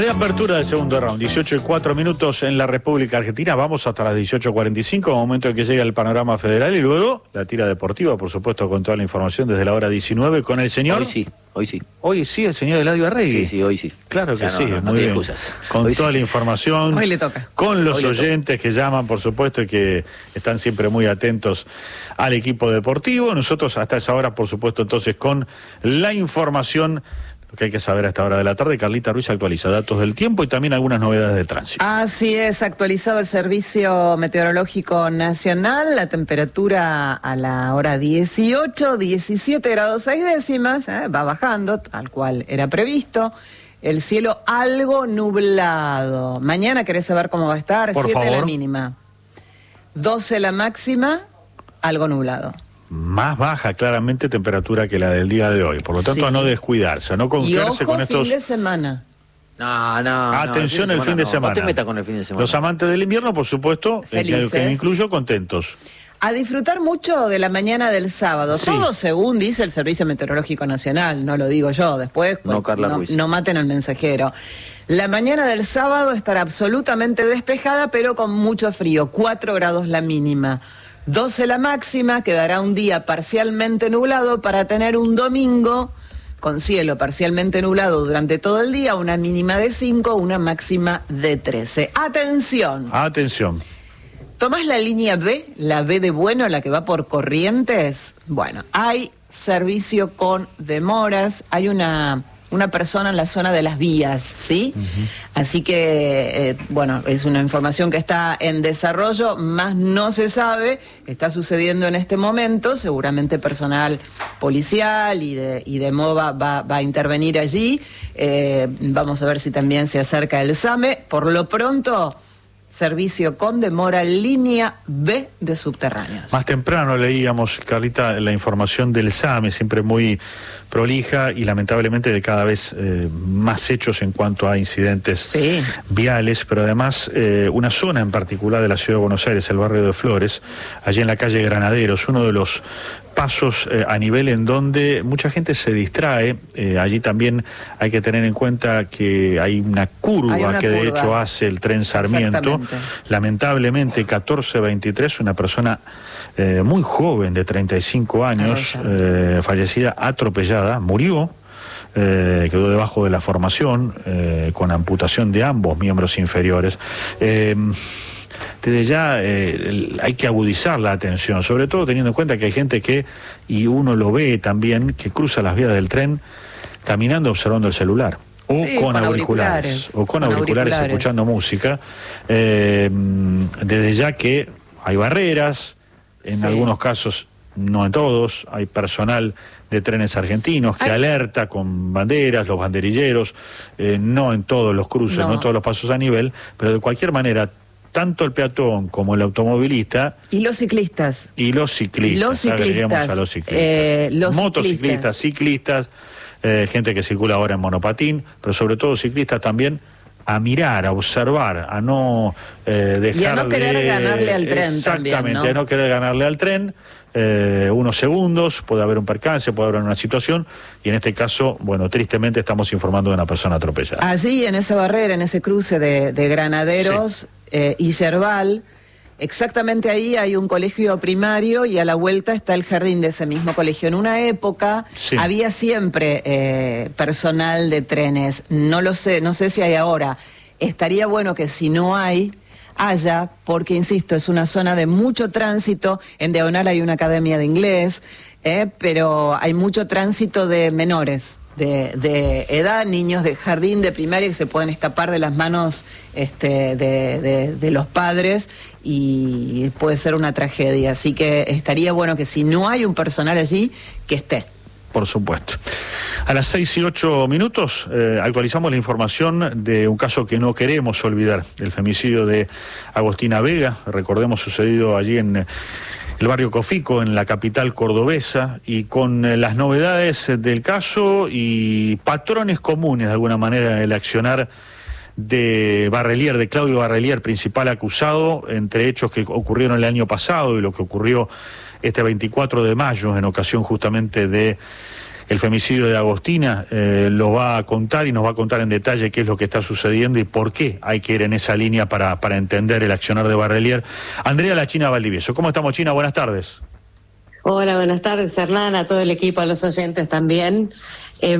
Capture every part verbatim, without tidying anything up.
Reapertura del segundo round, dieciocho y cuatro minutos en la República Argentina. Vamos hasta las dieciocho cuarenta y cinco, momento en que llega el panorama federal, y luego la tira deportiva, por supuesto, con toda la información desde la hora diecinueve con el señor. Hoy sí, hoy sí. Hoy sí, el señor Eladio Arregui. Sí, sí, hoy sí. Claro que no, sí, no, no, muy no bien. Excusas. Con hoy toda sí. la información. Hoy le toca. Con los Hoy oyentes que llaman, por supuesto, y que están siempre muy atentos al equipo deportivo. Nosotros hasta esa hora, por supuesto, entonces, con la información que hay que saber a esta hora de la tarde. Carlita Ruiz actualiza datos del tiempo y también algunas novedades de tránsito. Así es, actualizado el Servicio Meteorológico Nacional, la temperatura a la hora dieciocho, diecisiete grados seis décimas, ¿eh? Va bajando, tal cual era previsto. El cielo algo nublado. Mañana querés saber cómo va a estar, Por siete favor. la mínima, doce la máxima, algo nublado. Más baja claramente temperatura que la del día de hoy, por lo tanto Sí. a no descuidarse, a no Y confiarse ojo, con estos. fin de semana. No, no. Atención no, el fin de no, semana. No te metas con el fin de semana. Los amantes del invierno, por supuesto, eh, que, Felices. que me incluyo, contentos. A disfrutar mucho de la mañana del sábado, Sí. todo según dice el Servicio Meteorológico Nacional, no lo digo yo, después No, pues, Carla no, Ruiz. no maten al mensajero. La mañana del sábado estará absolutamente despejada, pero con mucho frío, cuatro grados la mínima, doce la máxima, quedará un día parcialmente nublado para tener un domingo con cielo parcialmente nublado durante todo el día, una mínima de cinco, una máxima de trece. ¡Atención! Atención. ¿Tomás la línea B, la B de bueno, la que va por Corrientes? Bueno, hay servicio con demoras, hay una, una persona en la zona de las vías, ¿sí? Uh-huh. Así que, eh, bueno, es una información que está en desarrollo, más no se sabe, está sucediendo en este momento, seguramente personal policial y de, y de MOVA va, va a intervenir allí, eh, vamos a ver si también se acerca el SAME, por lo pronto... Servicio con demora, línea B de subterráneos. Más temprano leíamos, Carlita, la información del SAME, siempre muy prolija y lamentablemente de cada vez eh, más hechos en cuanto a incidentes sí. viales, pero además eh, una zona en particular de la ciudad de Buenos Aires, el barrio de Flores, allí en la calle Granaderos, uno de los pasos eh, a nivel en donde mucha gente se distrae. Eh, allí también hay que tener en cuenta que hay una curva hay una que curva. de hecho hace el tren Sarmiento. Lamentablemente, catorce veintitrés, una persona eh, muy joven de treinta y cinco años, eh, fallecida, atropellada, murió. Eh, quedó debajo de la formación, eh, con amputación de ambos miembros inferiores. Eh, Desde ya eh, hay que agudizar la atención, sobre todo teniendo en cuenta que hay gente que, y uno lo ve también, que cruza las vías del tren caminando observando el celular. O sí, con, con auriculares, auriculares, o con, con auriculares, auriculares escuchando música. Eh, desde ya que hay barreras, en sí. algunos casos, no en todos, hay personal de trenes argentinos que Ay. alerta con banderas, los banderilleros, eh, no en todos los cruces, no. no en todos los pasos a nivel, pero de cualquier manera, tanto el peatón como el automovilista... Y los ciclistas. Y los ciclistas. Los ciclistas. A los ciclistas. Eh, los Motociclistas, ciclistas, eh, gente que circula ahora en monopatín, pero sobre todo ciclistas también, a mirar, a observar, a no eh, dejar y a no querer de... ganarle al tren Exactamente, también, ¿no? a no querer ganarle al tren. Eh, unos segundos, puede haber un percance, puede haber una situación, y en este caso, bueno, tristemente estamos informando de una persona atropellada. Allí, en esa barrera, en ese cruce de, de Granaderos sí. eh, y Cerval, exactamente ahí hay un colegio primario y a la vuelta está el jardín de ese mismo colegio. En una época sí. había siempre eh, personal de trenes, no lo sé, no sé si hay ahora. Estaría bueno que si no hay... haya, porque insisto, es una zona de mucho tránsito, en Diagonal hay una academia de inglés, eh, pero hay mucho tránsito de menores, de, de edad, niños de jardín, de primaria, que se pueden escapar de las manos este, de, de, de los padres y puede ser una tragedia, así que estaría bueno que si no hay un personal allí, que esté. Por supuesto. A las seis y ocho minutos eh, actualizamos la información de un caso que no queremos olvidar, el femicidio de Agostina Vega, recordemos sucedido allí en eh, el barrio Cofico, en la capital cordobesa, y con eh, las novedades del caso y patrones comunes de alguna manera el accionar de Barrelier, de Claudio Barrelier, principal acusado, entre hechos que ocurrieron el año pasado y lo que ocurrió este veinticuatro de mayo, en ocasión justamente de el femicidio de Agostina, eh, lo va a contar y nos va a contar en detalle qué es lo que está sucediendo y por qué hay que ir en esa línea para, para entender el accionar de Barrelier. Andrea La China Valdivieso. ¿Cómo estamos, China? Buenas tardes. Hola, buenas tardes, Hernán, a todo el equipo, a los oyentes también. Eh,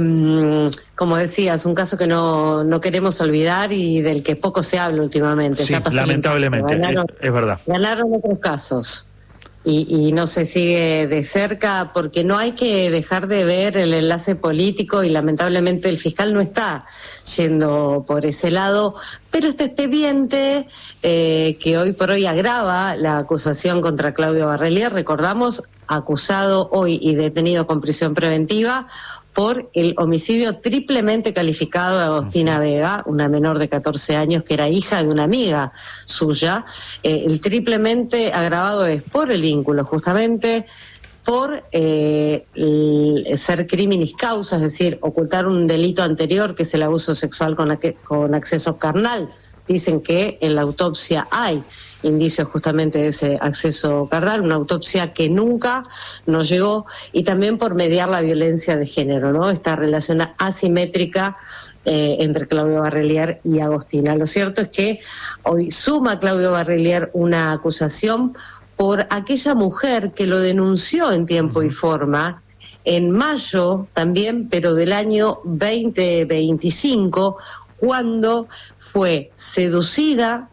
como decías, un caso que no, no queremos olvidar y del que poco se habla últimamente. Sí, ya pasó lamentablemente, ganaron, es, es verdad. Ganaron otros casos. Y, y no se sigue de cerca porque no hay que dejar de ver el enlace político y lamentablemente el fiscal no está yendo por ese lado, pero este expediente eh, que hoy por hoy agrava la acusación contra Claudio Barrelier, recordamos, acusado hoy y detenido con prisión preventiva por el homicidio triplemente calificado de Agostina Vega, una menor de catorce años que era hija de una amiga suya. Eh, el triplemente agravado es por el vínculo, justamente, por eh, el ser criminis causa, es decir, ocultar un delito anterior que es el abuso sexual con, con acceso carnal. Dicen que en la autopsia hay indicios justamente de ese acceso carnal, una autopsia que nunca nos llegó, y también por mediar la violencia de género, ¿no? Esta relación asimétrica eh, entre Claudio Barrelier y Agostina. Lo cierto es que hoy suma Claudio Barrelier una acusación por aquella mujer que lo denunció en tiempo y forma en mayo también, pero del año veinte veinticinco, cuando fue seducida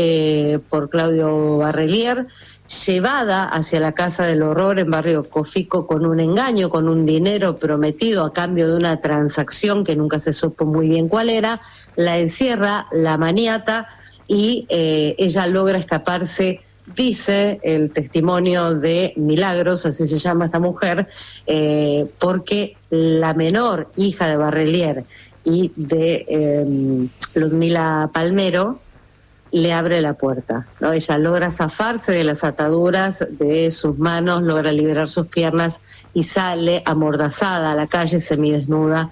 Eh, por Claudio Barrelier, llevada hacia la Casa del Horror en Barrio Cofico con un engaño, con un dinero prometido a cambio de una transacción que nunca se supo muy bien cuál era, la encierra, la maniata y eh, ella logra escaparse, dice el testimonio de Milagros, así se llama esta mujer, eh, porque la menor hija de Barrelier y de eh, Ludmila Palmero le abre la puerta, ¿no? Ella logra zafarse de las ataduras de sus manos, logra liberar sus piernas y sale amordazada a la calle semidesnuda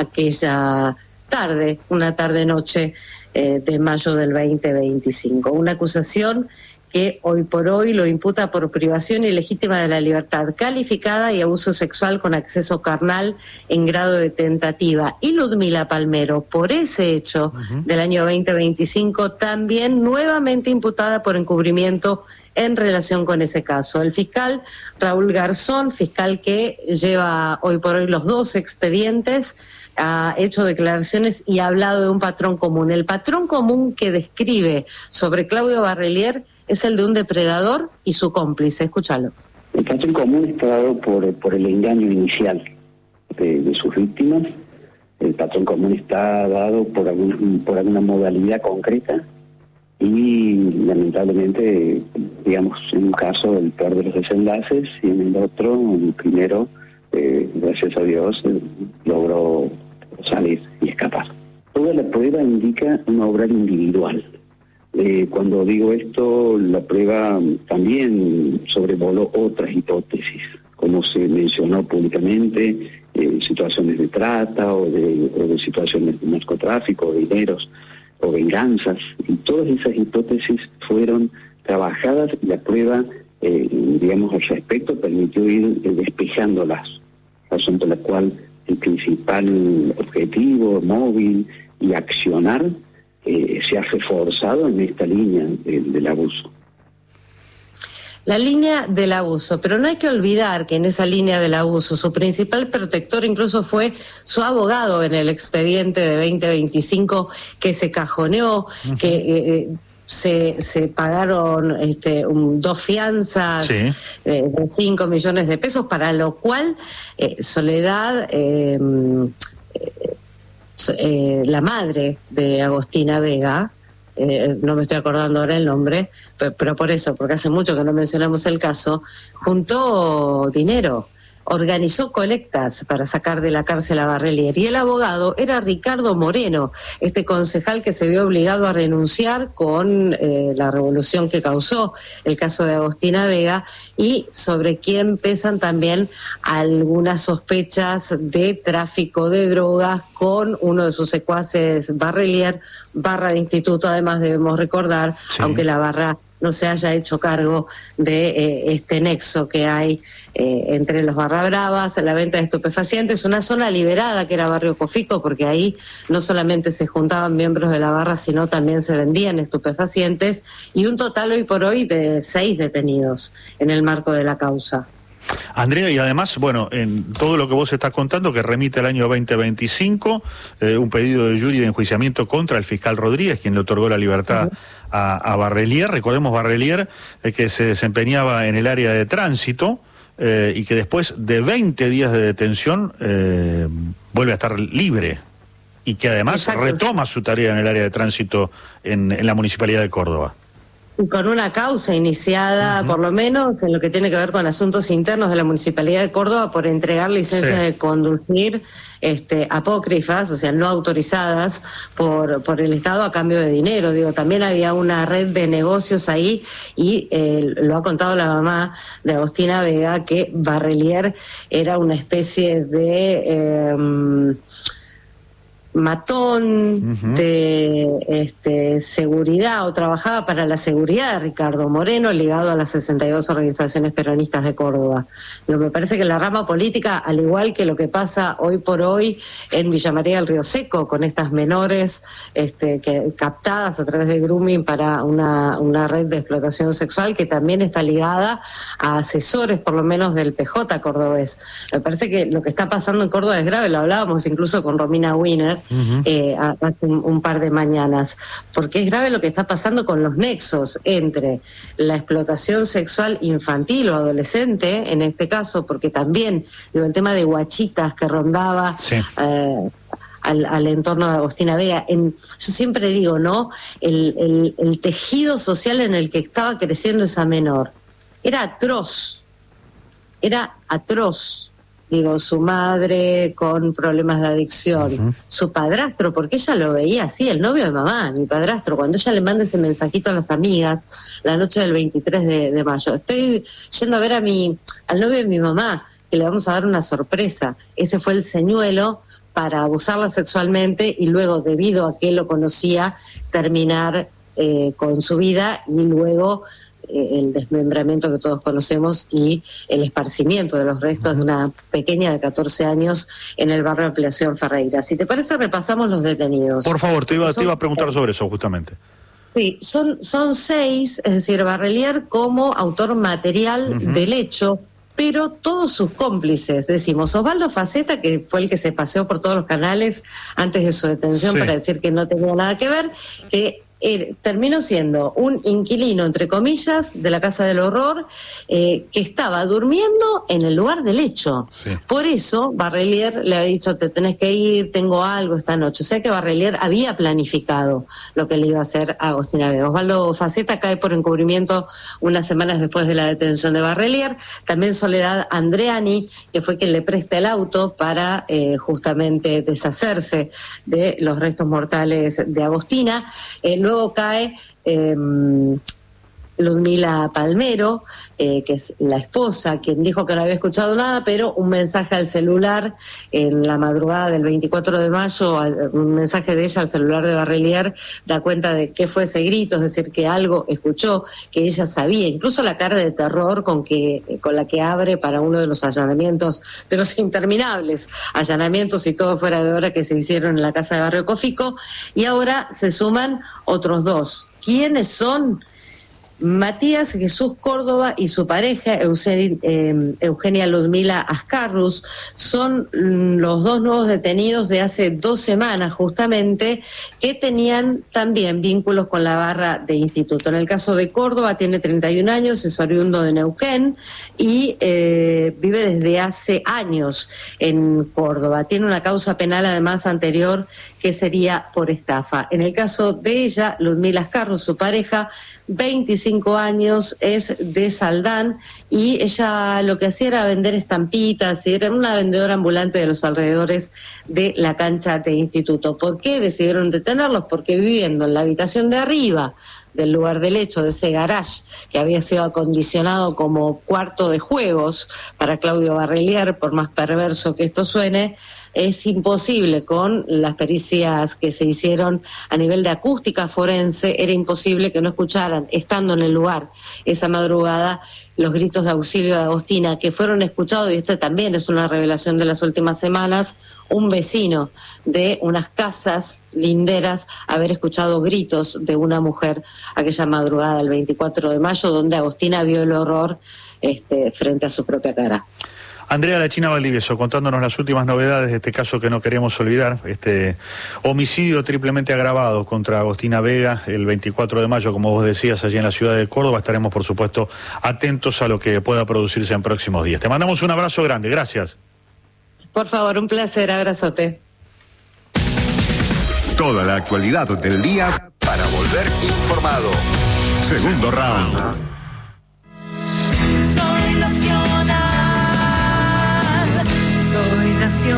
aquella tarde, una tarde-noche eh, de mayo del veinte veinticinco. Una acusación que hoy por hoy lo imputa por privación ilegítima de la libertad calificada y abuso sexual con acceso carnal en grado de tentativa. Y Ludmila Palmero, por ese hecho uh-huh. del año veinte veinticinco, también nuevamente imputada por encubrimiento en relación con ese caso. El fiscal Raúl Garzón, fiscal que lleva hoy por hoy los dos expedientes, ha hecho declaraciones y ha hablado de un patrón común. El patrón común que describe sobre Claudio Barrelier es el de un depredador y su cómplice. Escúchalo. El patrón común está dado por, por el engaño inicial de, de sus víctimas. El patrón común está dado por, algún, por alguna modalidad concreta y lamentablemente, digamos, en un caso el peor de los desenlaces y en el otro, el primero, eh, gracias a Dios, eh, logró salir y escapar. Toda la prueba indica un obrar individual. Eh, cuando digo esto, la prueba también sobrevoló otras hipótesis, como se mencionó públicamente, eh, situaciones de trata o de, o de situaciones de narcotráfico, de dineros o venganzas, y todas esas hipótesis fueron trabajadas y la prueba, eh, digamos, al respecto permitió ir eh, despejándolas, razón por la cual el principal objetivo, móvil y accionar Eh, se ha reforzado en esta línea de, del abuso. La línea del abuso, pero no hay que olvidar que en esa línea del abuso su principal protector incluso fue su abogado en el expediente de veinte veinticinco que se cajoneó, uh-huh. que eh, se, se pagaron este, un, dos fianzas sí. eh, de cinco millones de pesos, para lo cual eh, Soledad... Eh, eh, Eh, la madre de Agostina Vega, eh, no me estoy acordando ahora el nombre, pero, pero por eso, porque hace mucho que no mencionamos el caso, juntó dinero, organizó colectas para sacar de la cárcel a Barrelier, y el abogado era Ricardo Moreno, este concejal que se vio obligado a renunciar con eh, la revolución que causó el caso de Agostina Vega, y sobre quien pesan también algunas sospechas de tráfico de drogas con uno de sus secuaces, Barrelier, barra de instituto, además debemos recordar, sí. aunque la barra no se haya hecho cargo de eh, este nexo que hay eh, entre los Barra Bravas, la venta de estupefacientes, una zona liberada que era Barrio Cofico, porque ahí no solamente se juntaban miembros de la barra, sino también se vendían estupefacientes, y un total hoy por hoy de seis detenidos en el marco de la causa. Andrea, y además, bueno, en todo lo que vos estás contando, que remite al año veinte veinticinco, eh, un pedido de jury de enjuiciamiento contra el fiscal Rodríguez, quien le otorgó la libertad uh-huh. a, a Barrelier. Recordemos Barrelier, eh, que se desempeñaba en el área de tránsito, eh, y que después de veinte días de detención eh, vuelve a estar libre, y que además Exacto. retoma su tarea en el área de tránsito en, en la Municipalidad de Córdoba. Con una causa iniciada, uh-huh. por lo menos, en lo que tiene que ver con asuntos internos de la Municipalidad de Córdoba por entregar licencias sí. de conducir este, apócrifas, o sea, no autorizadas por, por el Estado a cambio de dinero. Digo, también había una red de negocios ahí, y eh, lo ha contado la mamá de Agostina Vega, que Barrelier era una especie de... Eh, matón uh-huh. de este, seguridad, o trabajaba para la seguridad de Ricardo Moreno, ligado a las sesenta y dos organizaciones peronistas de Córdoba. Digo, me parece que la rama política, al igual que lo que pasa hoy por hoy en Villa María del Río Seco, con estas menores este, que, captadas a través de grooming para una, una red de explotación sexual, que también está ligada a asesores, por lo menos del P J cordobés. Me parece que lo que está pasando en Córdoba es grave, lo hablábamos incluso con Romina Wiener, Uh-huh. Eh, hace un, un par de mañanas, porque es grave lo que está pasando con los nexos entre la explotación sexual infantil o adolescente, en este caso, porque también, digo, el tema de guachitas que rondaba sí. eh, al, al entorno de Agostina Vega. En, yo siempre digo, ¿no? El, el, el tejido social en el que estaba creciendo esa menor era atroz, era atroz. Digo, su madre con problemas de adicción, uh-huh. su padrastro, porque ella lo veía así, el novio de mamá, mi padrastro, cuando ella le manda ese mensajito a las amigas la noche del veintitrés de mayo, estoy yendo a ver a mi, al novio de mi mamá, que le vamos a dar una sorpresa. Ese fue el señuelo para abusarla sexualmente, y luego, debido a que él lo conocía, terminar eh, con su vida, y luego el desmembramiento que todos conocemos y el esparcimiento de los restos de una pequeña de catorce años en el barrio Ampliación Ferreira. Si te parece, repasamos los detenidos. Por favor, te iba, son, te iba a preguntar sobre eso justamente. Sí, son, son seis, es decir, Barrelier como autor material uh-huh. del hecho, pero todos sus cómplices, decimos, Osvaldo Faceta, que fue el que se paseó por todos los canales antes de su detención sí. para decir que no tenía nada que ver, que Eh, terminó siendo un inquilino, entre comillas, de la Casa del Horror, eh, que estaba durmiendo en el lugar del hecho. Sí. Por eso Barrelier le había dicho, te tenés que ir, tengo algo esta noche. O sea que Barrelier había planificado lo que le iba a hacer a Agostina Vega. Osvaldo Faceta cae por encubrimiento unas semanas después de la detención de Barrelier. También Soledad Andreani, que fue quien le presta el auto para eh, justamente deshacerse de los restos mortales de Agostina. Eh, Luego cae eh, Ludmila Palmero, eh, que es la esposa, quien dijo que no había escuchado nada, pero un mensaje al celular en la madrugada del veinticuatro de mayo, un mensaje de ella al celular de Barrelier, da cuenta de qué fue ese grito, es decir, que algo escuchó, que ella sabía, incluso la cara de terror con que con la que abre para uno de los allanamientos, de los interminables allanamientos y todo fuera de hora que se hicieron en la casa de Barrio Cofico, y ahora se suman otros dos. ¿Quiénes son? Matías Jesús Córdoba y su pareja Eugenia, eh, Eugenia Ludmila Ascarrus son los dos nuevos detenidos de hace dos semanas justamente, que tenían también vínculos con la barra de instituto. En el caso de Córdoba tiene treinta y un años, es oriundo de Neuquén y eh, vive desde hace años en Córdoba. Tiene una causa penal además anterior que sería por estafa. En el caso de ella, Ludmila Ascarrus, su pareja, veinticinco años, es de Saldán, y ella lo que hacía era vender estampitas, y era una vendedora ambulante de los alrededores de la cancha de instituto. ¿Por qué decidieron detenerlos? Porque viviendo en la habitación de arriba del lugar del hecho, de ese garage que había sido acondicionado como cuarto de juegos para Claudio Barrelier, por más perverso que esto suene, es imposible, con las pericias que se hicieron a nivel de acústica forense, era imposible que no escucharan, estando en el lugar esa madrugada, los gritos de auxilio de Agostina, que fueron escuchados, y esta también es una revelación de las últimas semanas, un vecino de unas casas linderas haber escuchado gritos de una mujer aquella madrugada del veinticuatro de mayo, donde Agostina vio el horror este, frente a su propia cara. Andrea La China Valdivieso, contándonos las últimas novedades de este caso que no queremos olvidar, este homicidio triplemente agravado contra Agostina Vega el veinticuatro de mayo, como vos decías, allí en la ciudad de Córdoba. Estaremos, por supuesto, atentos a lo que pueda producirse en próximos días. Te mandamos un abrazo grande, gracias. Por favor, un placer, abrazote. Toda la actualidad del día para volver informado. Segundo round. Soy nacional, soy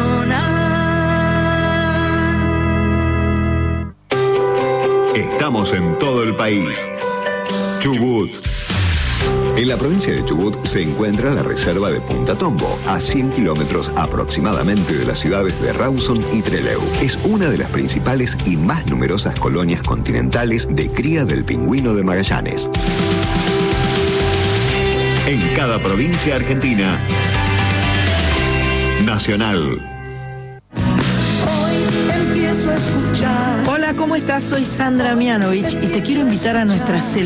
nacional. Estamos en todo el país. Chubut. En la provincia de Chubut se encuentra la reserva de Punta Tombo, a cien kilómetros aproximadamente de las ciudades de Rawson y Trelew. Es una de las principales y más numerosas colonias continentales de cría del pingüino de Magallanes. En cada provincia argentina, Nacional. Hoy empiezo a escuchar. Hola, ¿cómo estás? Soy Sandra Mianovich y te quiero invitar a nuestra